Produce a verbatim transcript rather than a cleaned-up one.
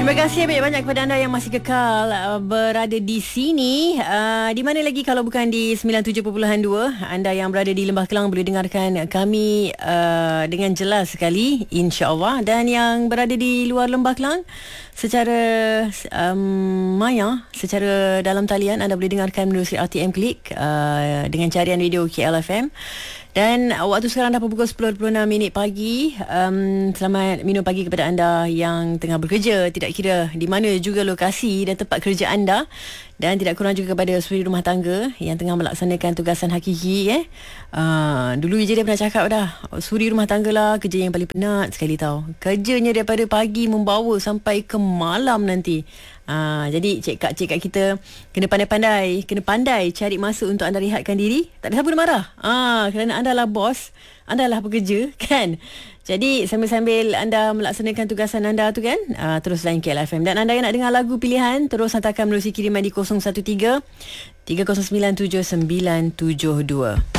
Terima kasih banyak-banyak kepada anda yang masih kekal uh, berada di sini. Uh, di mana lagi kalau bukan di sembilan puluh tujuh perpuluhan dua. Anda yang berada di Lembah Kelang boleh dengarkan kami uh, dengan jelas sekali, insya-Allah. Dan yang berada di luar Lembah Kelang secara um, maya, secara dalam talian, anda boleh dengarkan melalui R T M Klik uh, dengan carian radio K L F M. Dan waktu sekarang dah pukul sepuluh dua puluh enam minit pagi. Um, selamat minum pagi kepada anda yang tengah bekerja, tidak kira di mana juga lokasi dan tempat kerja anda. Dan tidak kurang juga kepada suri rumah tangga yang tengah melaksanakan tugasan hakiki. Eh. Uh, dulu je dia pernah cakap dah, suri rumah tangga lah kerja yang paling penat sekali tau. Kerjanya daripada pagi membawa sampai ke malam nanti. Uh, jadi cik-kak cik-kak kita kena pandai-pandai, kena pandai cari masa untuk anda rehatkan diri. Tak ada siapa nak marah. Ah, kerana anda lah bos, anda lah pekerja, kan? Jadi sambil-sambil anda melaksanakan tugasan anda tu kan, uh, terus lain K L F M. Dan anda yang nak dengar lagu pilihan, terus hantarkan melalui kiriman di kosong satu tiga tiga kosong sembilan tujuh sembilan tujuh dua.